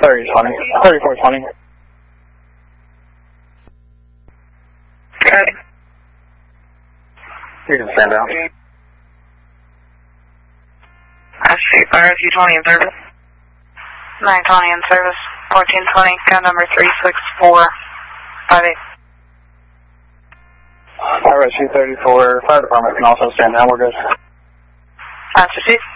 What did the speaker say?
3020, 3420. Okay. You can stand down. I see Fire F-U-20 in service. 920 in service. 1420, code number 36458. Fire Rescue 34, fire department can also stand down, we're good. Master Chief.